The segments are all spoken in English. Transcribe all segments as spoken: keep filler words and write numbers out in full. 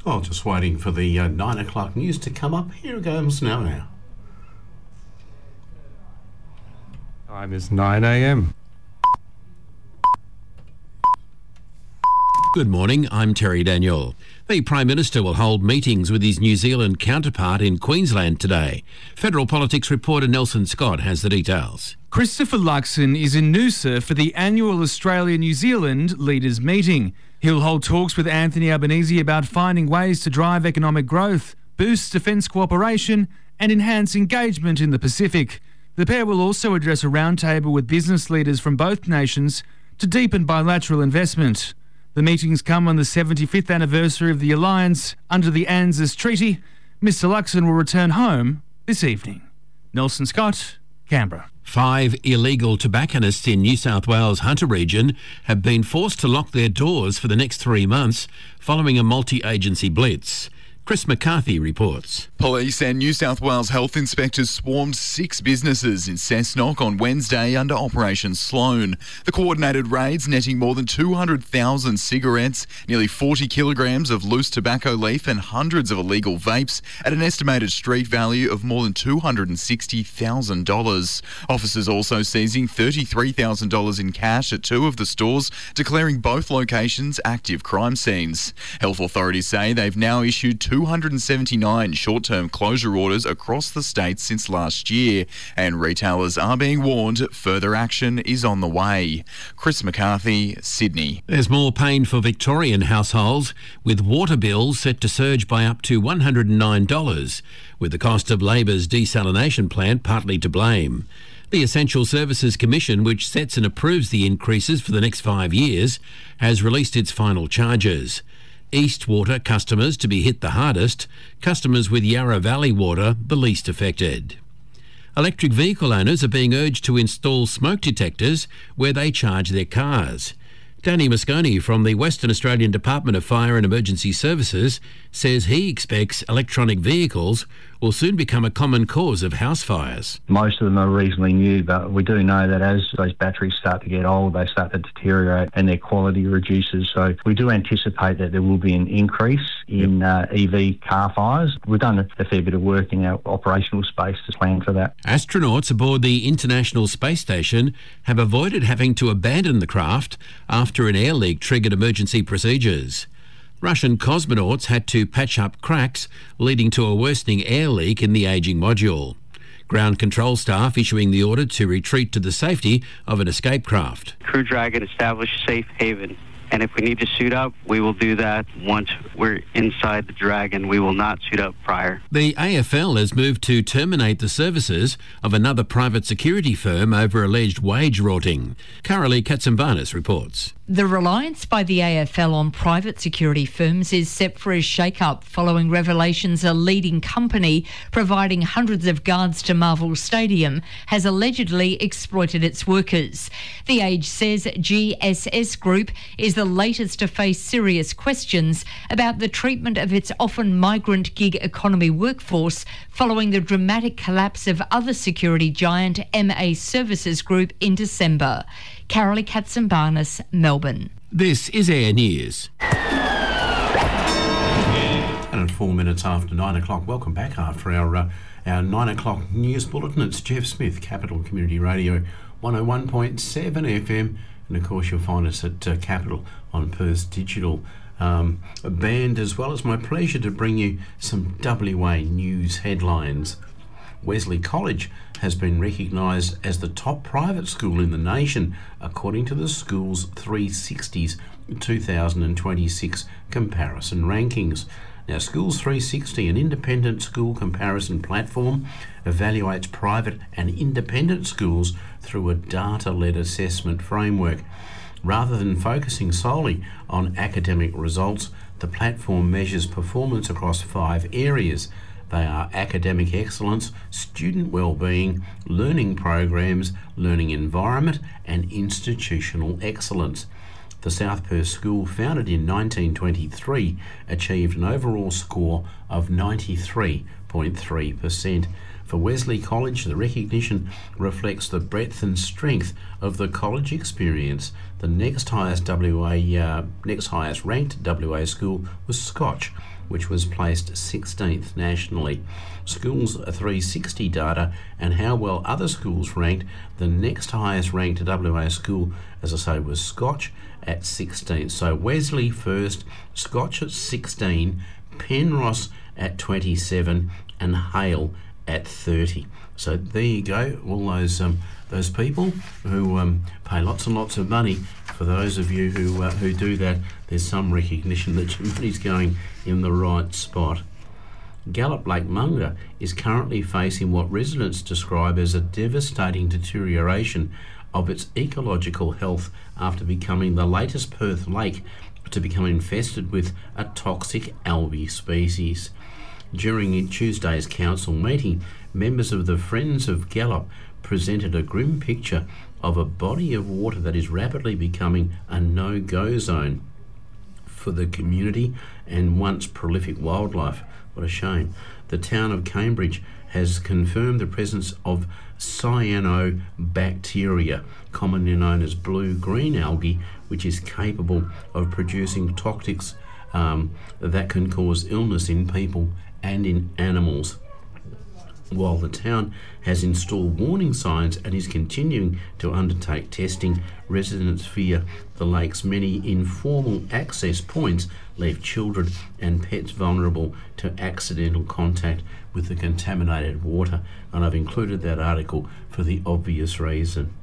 Oh, just waiting for the uh, nine o'clock news to come up. Here it comes now. now. Time is nine a.m. Good morning, I'm Terry Daniel. The Prime Minister will hold meetings with his New Zealand counterpart in Queensland today. Federal Politics reporter Nelson Scott has the details. Christopher Luxon is in Noosa for the annual Australia-New Zealand Leaders Meeting. He'll hold talks with Anthony Albanese about finding ways to drive economic growth, boost defence cooperation and enhance engagement in the Pacific. The pair will also address a roundtable with business leaders from both nations to deepen bilateral investment. The meetings come on the seventy-fifth anniversary of the alliance under the ANZUS Treaty. Mister Luxon will return home this evening. Nelson Scott, Canberra. Five illegal tobacconists in New South Wales Hunter region have been forced to lock their doors for the next three months following a multi-agency blitz. Chris McCarthy reports. Police and New South Wales health inspectors swarmed six businesses in Cessnock on Wednesday under Operation Sloan. The coordinated raids netting more than two hundred thousand cigarettes, nearly forty kilograms of loose tobacco leaf and hundreds of illegal vapes at an estimated street value of more than two hundred sixty thousand dollars. Officers also seizing thirty-three thousand dollars in cash at two of the stores, declaring both locations active crime scenes. Health authorities say they've now issued two hundred seventy-nine short-term closure orders across the state since last year, and retailers are being warned further action is on the way. Chris McCarthy, Sydney. There's more pain for Victorian households, with water bills set to surge by up to one hundred nine dollars, with the cost of Labor's desalination plant partly to blame. The Essential Services Commission, which sets and approves the increases for the next five years, has released its final charges. Eastwater customers to be hit the hardest, customers with Yarra Valley Water the least affected. Electric vehicle owners are being urged to install smoke detectors where they charge their cars. Danny Mosconi from the Western Australian Department of Fire and Emergency Services says he expects electronic vehicles will soon become a common cause of house fires. Most of them are reasonably new, but we do know that as those batteries start to get old, they start to deteriorate and their quality reduces. So we do anticipate that there will be an increase in yep. uh, E V car fires. We've done a fair bit of work in our operational space to plan for that. Astronauts aboard the International Space Station have avoided having to abandon the craft after an air leak triggered emergency procedures. Russian cosmonauts had to patch up cracks, leading to a worsening air leak in the ageing module. Ground control staff issuing the order to retreat to the safety of an escape craft. Crew Dragon established safe haven, and if we need to suit up, we will do that once we're inside the Dragon. We will not suit up prior. The A F L has moved to terminate the services of another private security firm over alleged wage rorting. Carolee Katsambanis reports. The reliance by the A F L on private security firms is set for a shake-up following revelations a leading company providing hundreds of guards to Marvel Stadium has allegedly exploited its workers. The Age says G S S Group is the latest to face serious questions about the treatment of its often migrant gig economy workforce following the dramatic collapse of other security giant M A Services Group in December. Carolee Katsambanis, Melbourne. This is Air News. And at four minutes after nine o'clock, welcome back after our uh, our nine o'clock news bulletin. It's Jeff Smith, Capital Community Radio, one oh one point seven F M, and of course you'll find us at uh, Capital on Perth's digital um, band, as well as my pleasure to bring you some W A news headlines. Wesley College has been recognised as the top private school in the nation, according to the Schools three sixty's two thousand twenty-six comparison rankings. Now, Schools three sixty, an independent school comparison platform, evaluates private and independent schools through a data-led assessment framework. Rather than focusing solely on academic results, the platform measures performance across five areas. They are academic excellence, student wellbeing, learning programs, learning environment, and institutional excellence. The South Perth School, founded in nineteen twenty-three, achieved an overall score of ninety-three point three percent. For Wesley College, the recognition reflects the breadth and strength of the college experience. The next highest W A, uh, next highest ranked W A school was Scotch, which was placed sixteenth nationally. Schools three sixty data and how well other schools ranked. The next highest ranked W A school, as I say, was Scotch at sixteenth. So Wesley first, Scotch at sixteen, Penrose at twenty-seven, and Hale at thirty. So there you go, all those um, those people who um, pay lots and lots of money. For those of you who uh, who do that, there's some recognition that your money's going in the right spot. Gallup Lake Munga is currently facing what residents describe as a devastating deterioration of its ecological health after becoming the latest Perth lake to become infested with a toxic algae species. During Tuesday's council meeting, members of the Friends of Gallup presented a grim picture of a body of water that is rapidly becoming a no-go zone for the community and once prolific wildlife. What a shame. The town of Cambridge has confirmed the presence of cyanobacteria, commonly known as blue-green algae, which is capable of producing toxics um, that can cause illness in people and in animals. While the town has installed warning signs and is continuing to undertake testing, residents fear the lake's many informal access points leave children and pets vulnerable to accidental contact with the contaminated water, and I've included that article for the obvious reason.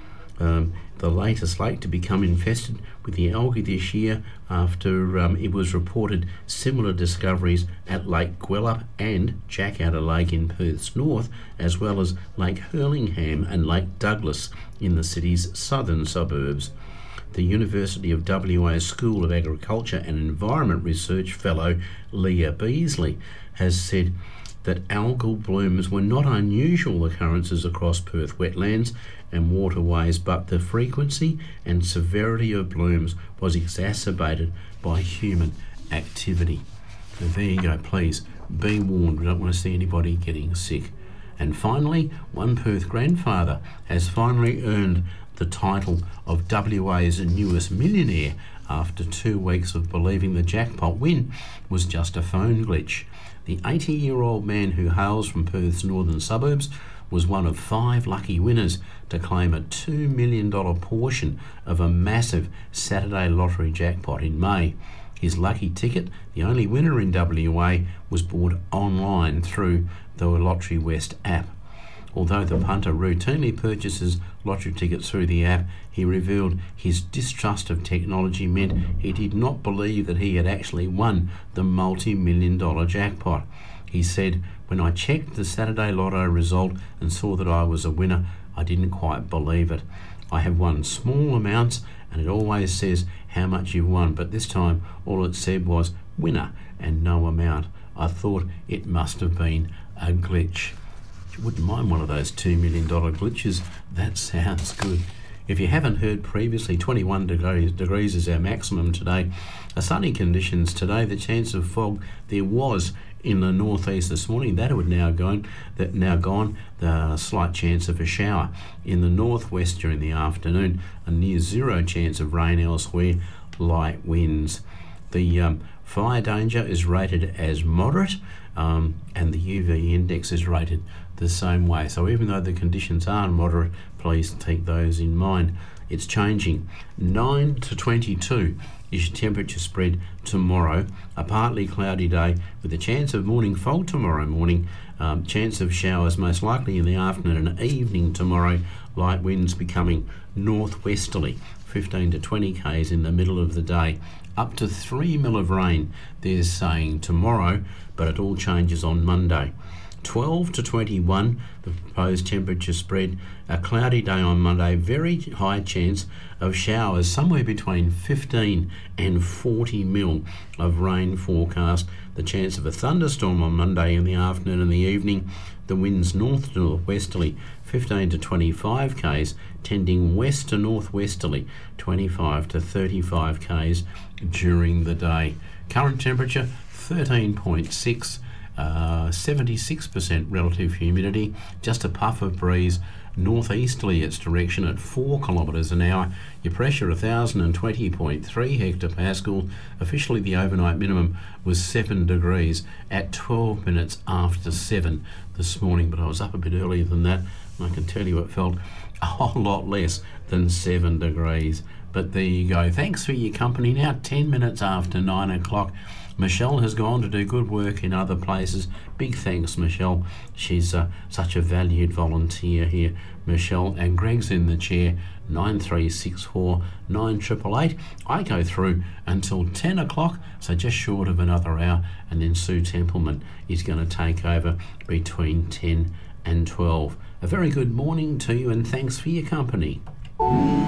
Um, the latest lake to become infested with the algae this year after um, it was reported similar discoveries at Lake Gwelup and Jackadder Lake in Perth's north, as well as Lake Hurlingham and Lake Douglas in the city's southern suburbs. The University of W A School of Agriculture and Environment Research fellow Leah Beasley has said that algal blooms were not unusual occurrences across Perth wetlands and waterways, but the frequency and severity of blooms was exacerbated by human activity. So there you go, please be warned, we don't want to see anybody getting sick. And finally, one Perth grandfather has finally earned the title of W A's newest millionaire after two weeks of believing the jackpot win was just a phone glitch. The eighty-year-old man who hails from Perth's northern suburbs was one of five lucky winners to claim a two million dollars portion of a massive Saturday lottery jackpot in May. His lucky ticket, the only winner in W A, was bought online through the Lottery West app. Although the punter routinely purchases lottery tickets through the app, he revealed his distrust of technology meant he did not believe that he had actually won the multi-million dollar jackpot. He said, "When I checked the Saturday Lotto result and saw that I was a winner, I didn't quite believe it. I have won small amounts and it always says how much you've won, but this time all it said was winner and no amount. I thought it must have been a glitch." You wouldn't mind one of those two million dollars glitches. That sounds good. If you haven't heard previously, twenty-one degrees, degrees is our maximum today. A sunny conditions today. The chance of fog there was in the northeast this morning. That would now gone. That now gone. The slight chance of a shower in the northwest during the afternoon. A near zero chance of rain elsewhere. Light winds. The um, fire danger is rated as moderate, um, and the U V index is rated the same way. So even though the conditions are moderate, please take those in mind. It's changing. nine to twenty-two is your temperature spread tomorrow. A partly cloudy day with a chance of morning fog tomorrow morning. Um, chance of showers most likely in the afternoon and evening tomorrow. Light winds becoming northwesterly, fifteen to twenty k's in the middle of the day. Up to three mil of rain, they're saying tomorrow, but it all changes on Monday. twelve to twenty-one, the proposed temperature spread. A cloudy day on Monday, very high chance of showers, somewhere between fifteen and forty mil of rain forecast. The chance of a thunderstorm on Monday in the afternoon and the evening. The winds north to northwesterly, fifteen to twenty-five k's, tending west to northwesterly, twenty-five to thirty-five k's during the day. Current temperature, thirteen point six. Uh, seventy-six percent relative humidity, just a puff of breeze northeasterly its direction at four kilometres an hour. Your pressure one thousand twenty point three hectopascals. Officially the overnight minimum was seven degrees at twelve minutes after seven this morning, but I was up a bit earlier than that, and I can tell you it felt a whole lot less than seven degrees. But there you go. Thanks for your company. Now ten minutes after nine o'clock. Michelle has gone to do good work in other places. Big thanks, Michelle. She's uh, such a valued volunteer here, Michelle. And Greg's in the chair, nine three six four nine eight eight eight. I go through until ten o'clock, so just short of another hour, and then Sue Templeman is going to take over between ten and twelve. A very good morning to you, and thanks for your company.